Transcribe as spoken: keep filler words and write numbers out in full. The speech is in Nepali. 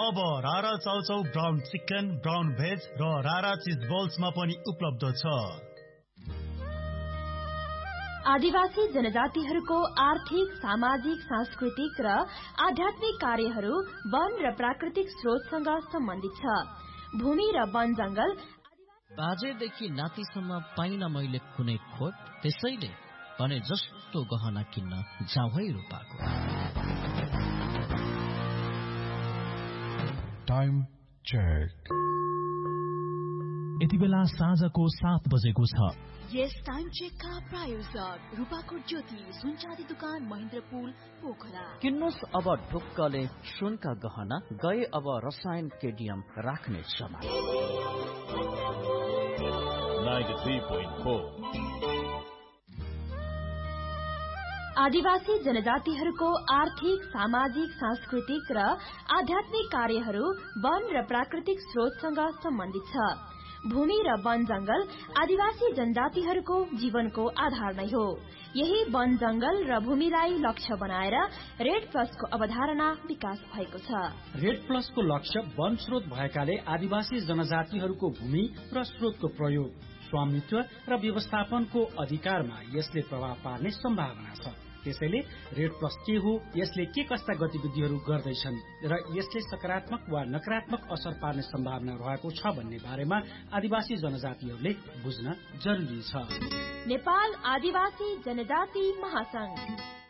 अब रारा chow chow brown chicken, brown veg र रारा चिज बल्समा पनि उपलब्ध छ। आदिवासी जनजातिहरूको आर्थिक, सामाजिक, सांस्कृतिक र आध्यात्मिक कार्यहरू वन र प्राकृतिक स्रोतसँग सम्बन्धित छ। भूमि र वन जंगल बाजेदेखि नातिसम्म पाइन मैले कुनै खोट, त्यसैले भने जस्तो गहना किन्न जाऊ है रूपाको। Time check. यति बेला साँझको सात बजेको छ। यस टाइम चेकका प्रायोजक रूपाकोट ज्योति सुनचाँदी दुकान महेन्द्रपुल पोखरा। किन्नुस् अब ढुक्कले सुनका गहना, गए अब रसायन केडियम राख्ने समय। आदिवासी जनजातिहरूको आर्थिक, सामाजिक, सांस्कृतिक र आध्यात्मिक कार्यहरू वन र प्राकृतिक स्रोतसँग सम्बन्धित छ। भूमि र वन जंगल आदिवासी जनजातिहरूको जीवनको आधार नै हो। यही वन जंगल र भूमिलाई लक्ष्य बनाएर रेड प्लसको अवधारणा विकास भएको छ। रेड प्लसको लक्ष्य वन स्रोत भएकाले आदिवासी जनजातिहरूको भूमि र स्रोतको प्रयोग, स्वामित्व र व्यवस्थापनको अधिकारमा यसले प्रभाव पार्ने सम्भावना छ। त्यसैले रेड प्लस के हो, यसले के कस्ता गतिविधिहरू गर्दैछन् र यसले सकारात्मक वा नकारात्मक असर पार्ने सम्भावना रहेको छ भन्ने बारेमा आदिवासी जनजातिहरूले बुझ्न जरुरी छ। नेपाल आदिवासी जनजाति महासंघ।